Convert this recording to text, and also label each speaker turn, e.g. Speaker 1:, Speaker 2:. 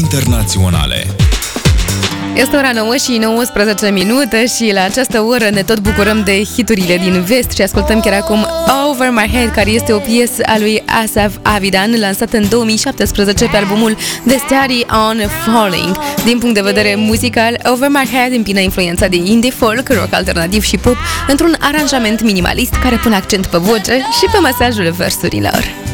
Speaker 1: internaționale.
Speaker 2: Este ora 9 și 19 minute și la această oră ne tot bucurăm de hiturile din vest și ascultăm chiar acum Over My Head, care este o piesă a lui Asaf Avidan, lansată în 2017 pe albumul The Study on Falling. Din punct de vedere muzical, Over My Head împină influența de indie folk, rock alternativ și pop într-un aranjament minimalist care pune accent pe voce și pe mesajul versurilor.